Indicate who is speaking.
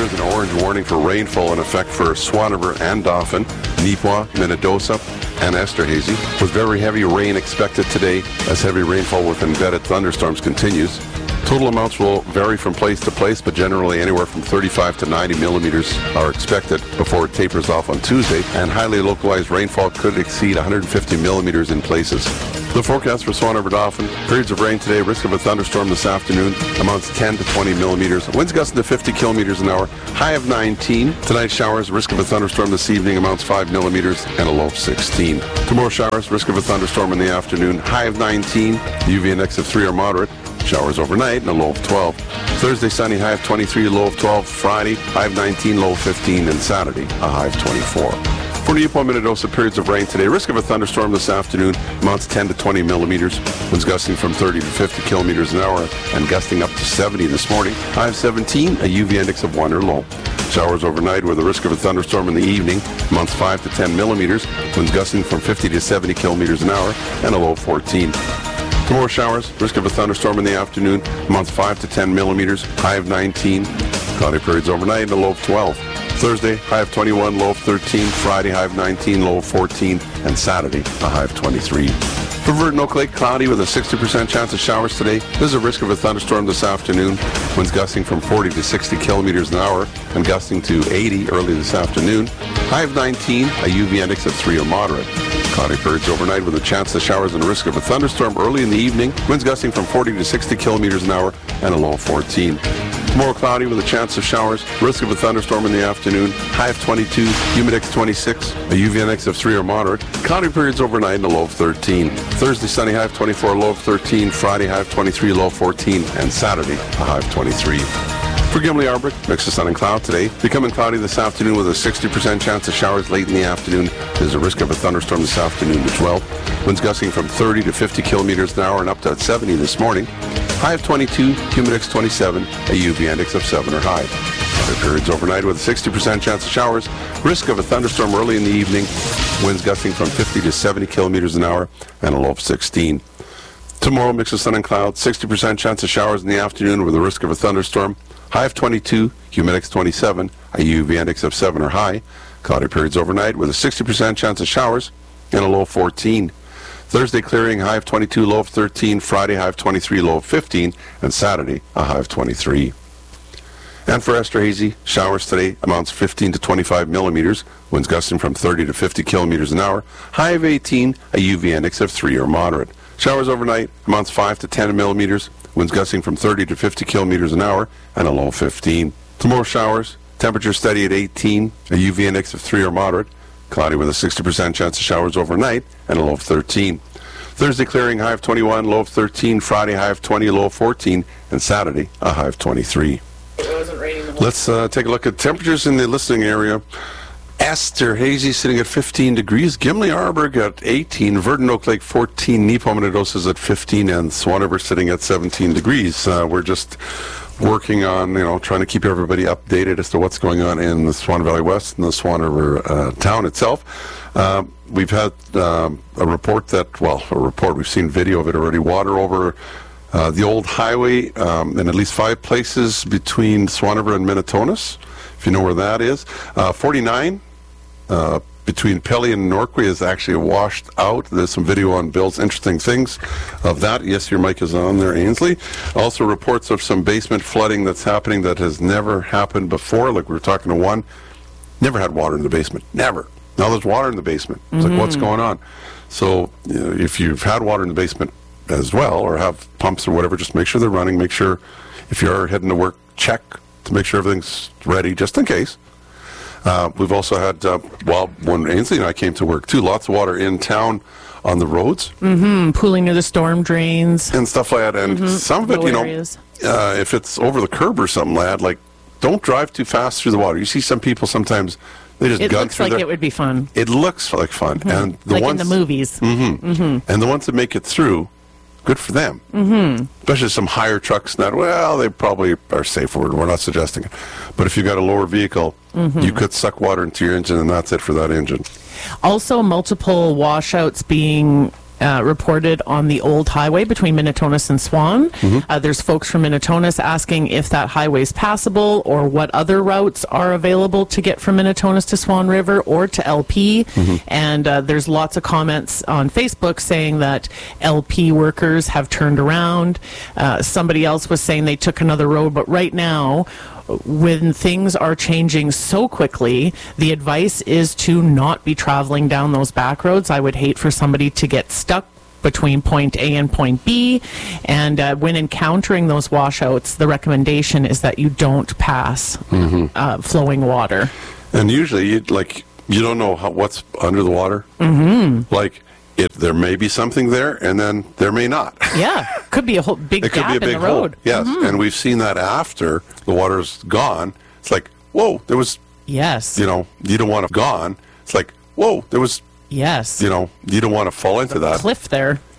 Speaker 1: There's an orange warning for rainfall in effect for Swan River and Dauphin, Neepawa, Minnedosa, and Esterhazy, with very heavy rain expected today as heavy rainfall with embedded thunderstorms continues. Total amounts will vary from place to place, but generally anywhere from 35 to 90 millimeters are expected before it tapers off on Tuesday, and highly localized rainfall could exceed 150 millimeters in places. The forecast for Swan River Dauphin: periods of rain today, risk of a thunderstorm this afternoon, amounts 10 to 20 millimeters, winds gusting to 50 kilometers an hour, high of 19. Tonight showers, risk of a thunderstorm this evening, amounts 5 millimeters, and a low of 16. Tomorrow showers, risk of a thunderstorm in the afternoon, high of 19, UV index of 3 or moderate. Showers overnight and a low of 12. Thursday, sunny, high of 23, low of 12. Friday, high of 19, low of 15. And Saturday, a high of 24. For Neepawa, Minnedosa, periods of rain today. Risk of a thunderstorm this afternoon, amounts 10 to 20 millimeters. Winds gusting from 30 to 50 kilometers an hour and gusting up to 70 this morning. High of 17, a UV index of 1 or low. Showers overnight with a risk of a thunderstorm in the evening, amounts 5 to 10 millimeters. Winds gusting from 50 to 70 kilometers an hour and a low of 14. Tomorrow showers, risk of a thunderstorm in the afternoon, amounts 5 to 10 millimeters, high of 19. Cloudy periods overnight and a low of 12. Thursday, high of 21, low of 13. Friday, high of 19, low of 14. And Saturday, a high of 23. For Virden Oak Lake, cloudy with a 60% chance of showers today. There's a risk of a thunderstorm this afternoon. Winds gusting from 40 to 60 kilometers an hour and gusting to 80 early this afternoon. High of 19, a UV index of 3 or moderate. Cloudy periods overnight with a chance of showers and a risk of a thunderstorm early in the evening. Winds gusting from 40 to 60 kilometers an hour and a low of 14. Tomorrow cloudy with a chance of showers, risk of a thunderstorm in the afternoon, high of 22, humidex 26, a UV index of 3 or moderate. Cloudy periods overnight and a low of 13. Thursday sunny, high of 24, low of 13. Friday high of 23, low of 14. And Saturday a high of 23. For Gimli Arbrook, mix of sun and cloud today. Becoming cloudy this afternoon with a 60% chance of showers late in the afternoon. There's a risk of a thunderstorm this afternoon as well. Winds gusting from 30 to 50 kilometers an hour and up to 70 this morning. High of 22, humidex 27, a UV index of 7 or high. Cloudy periods overnight with a 60% chance of showers. Risk of a thunderstorm early in the evening. Winds gusting from 50 to 70 kilometers an hour and a low of 16. Tomorrow, mix of sun and cloud. 60% chance of showers in the afternoon with a risk of a thunderstorm. High of 22, humidex 27, a UV index of 7 or high. Cloudy periods overnight with a 60% chance of showers and a low of 14. Thursday clearing, high of 22, low of 13. Friday, high of 23, low of 15. And Saturday, a high of 23. And for Esterhazy, showers today, amounts 15 to 25 millimeters. Winds gusting from 30 to 50 kilometers an hour. High of 18, a UV index of 3 or moderate. Showers overnight, amounts 5 to 10 millimeters. Winds gusting from 30 to 50 kilometers an hour and a low of 15. Tomorrow showers, temperature steady at 18, a UV index of 3 or moderate. Cloudy with a 60% chance of showers overnight and a low of 13. Thursday clearing, high of 21, low of 13. Friday, high of 20, low of 14. And Saturday, a high of 23.
Speaker 2: It wasn't raining the whole
Speaker 1: Let's take a look at temperatures in the listening area. Esterhazy sitting at 15 degrees, Gimli Arbrook at 18, Virden Oak Lake 14, Neepawa, Minnedosa is at 15, and Swan River sitting at 17 degrees. We're just working on, trying to keep everybody updated as to what's going on in the Swan Valley West and the Swan River town itself. We've had a report, we've seen video of it already, water over the old highway in at least 5 places between Swan River and Minnetonus, if you know where that is. 49 between Pelly and Norquay is actually washed out. There's some video on Bill's Interesting Things of that. Yes, your mic is on there, Ainsley. Also reports of some basement flooding that's happening that has never happened before. Like we were talking to one, never had water in the basement. Never. Now there's water in the basement. It's like, what's going on? So if you've had water in the basement as well, or have pumps or whatever, just make sure they're running. Make sure if you're heading to work, check to make sure everything's ready, just in case. We've also had, when Ainsley and I came to work too, lots of water in town on the roads.
Speaker 2: Pooling near the storm drains.
Speaker 1: And stuff like that. And some of it,
Speaker 2: areas.
Speaker 1: If it's over the curb or something, lad, like, don't drive too fast through the water. You see some people sometimes, they just gun through there.
Speaker 2: It looks like it would be fun.
Speaker 1: It looks like fun. And the
Speaker 2: like
Speaker 1: ones,
Speaker 2: in the movies.
Speaker 1: And the ones that make it through, good for them. Especially some higher trucks. They probably are safer. We're not suggesting it. But if you've got a lower vehicle, you could suck water into your engine, and that's it for that engine.
Speaker 2: Also, multiple washouts being reported on the old highway between Minitonas and Swan. There's folks from Minitonas asking if that highway is passable or what other routes are available to get from Minitonas to Swan River or to LP. And there's lots of comments on Facebook saying that LP workers have turned around. Somebody else was saying they took another road, but right now, when things are changing so quickly, the advice is to not be traveling down those back roads. I would hate for somebody to get stuck between point A and point B. And when encountering those washouts, the recommendation is that you don't pass flowing water.
Speaker 1: And usually, you don't know what's under the water. Like, there may be something there, and then there may not.
Speaker 2: Yeah, could be a whole big
Speaker 1: It could
Speaker 2: gap
Speaker 1: be a big
Speaker 2: in the road.
Speaker 1: hole. Yes, and we've seen that after the water's gone. It's like, whoa, there was,
Speaker 2: Yes.
Speaker 1: you don't want to gone. It's like, whoa, there was,
Speaker 2: Yes.
Speaker 1: you don't want to fall into that.
Speaker 2: Cliff there.